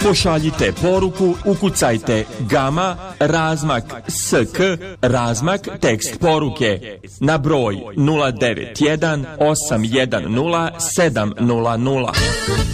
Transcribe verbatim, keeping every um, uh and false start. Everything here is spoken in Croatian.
Pošaljite poruku, ukucajte Gama, razmak S K, razmak tekst poruke na broj nula devet jedan osam jedan nula sedam nula nula.